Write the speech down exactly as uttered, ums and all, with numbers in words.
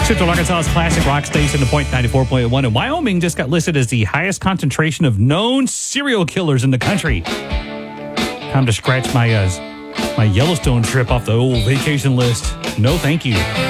Central Arkansas's classic rock station, the Point ninety-four point one in Wyoming, just got listed as the highest concentration of known serial killers in the country. Time to scratch my uh, my Yellowstone trip off the old vacation list. No, thank you.